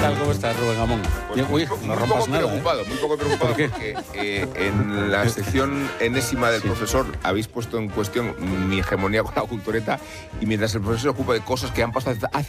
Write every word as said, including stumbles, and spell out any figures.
tal? ¿Cómo estás, Rubén Gamón? Pues Uy, muy, no muy rompas poco nada, preocupado, ¿eh? muy poco preocupado ¿Por qué? porque eh, en la sección enésima del Sí. profesor habéis puesto en cuestión mi hegemonía con la cultureta y mientras el profesor se ocupa de cosas que han pasado hace